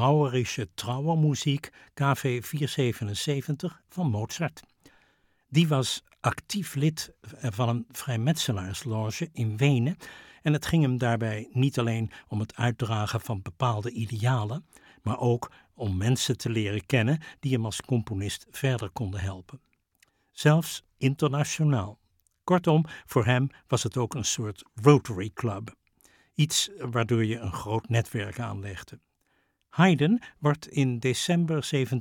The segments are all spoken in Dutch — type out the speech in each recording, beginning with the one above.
Maurerische Trauermuziek KV 477 van Mozart. Die was actief lid van een vrijmetselaarsloge in Wenen en het ging hem daarbij niet alleen om het uitdragen van bepaalde idealen, maar ook om mensen te leren kennen die hem als componist verder konden helpen. Zelfs internationaal. Kortom, voor hem was het ook een soort Rotary Club. Iets waardoor je een groot netwerk aanlegde. Haydn wordt in december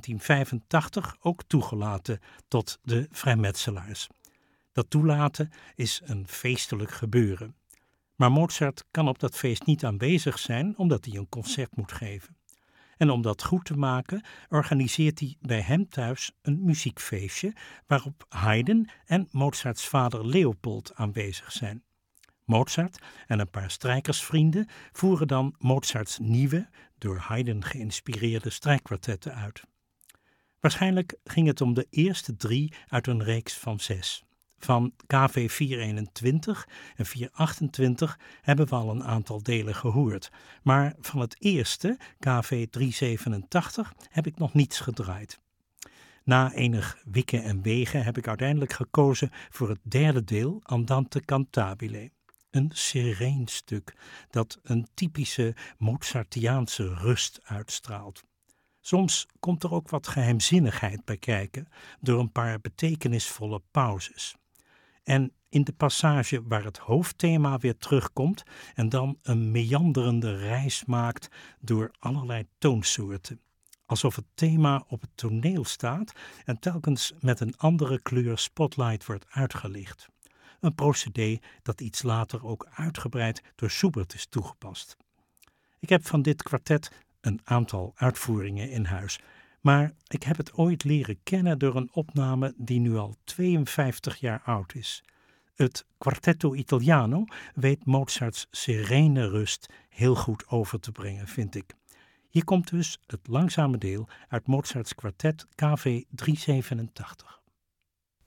1785 ook toegelaten tot de vrijmetselaars. Dat toelaten is een feestelijk gebeuren. Maar Mozart kan op dat feest niet aanwezig zijn omdat hij een concert moet geven. En om dat goed te maken organiseert hij bij hem thuis een muziekfeestje waarop Haydn en Mozarts vader Leopold aanwezig zijn. Mozart en een paar strijkersvrienden voeren dan Mozarts nieuwe, door Haydn geïnspireerde strijkkwartetten uit. Waarschijnlijk ging het om de eerste 3 uit een reeks van 6. Van KV 421 en 428 hebben we al een aantal delen gehoord, maar van het eerste, KV 387, heb ik nog niets gedraaid. Na enig wikken en wegen heb ik uiteindelijk gekozen voor het derde deel, Andante cantabile. Een sereen stuk dat een typische Mozartiaanse rust uitstraalt. Soms komt er ook wat geheimzinnigheid bij kijken door een paar betekenisvolle pauzes. En in de passage waar het hoofdthema weer terugkomt en dan een meanderende reis maakt door allerlei toonsoorten. Alsof het thema op het toneel staat en telkens met een andere kleur spotlight wordt uitgelicht. Een procedé dat iets later ook uitgebreid door Schubert is toegepast. Ik heb van dit kwartet een aantal uitvoeringen in huis, maar ik heb het ooit leren kennen door een opname die nu al 52 jaar oud is. Het Quartetto Italiano weet Mozarts serene rust heel goed over te brengen, vind ik. Hier komt dus het langzame deel uit Mozarts kwartet KV 387.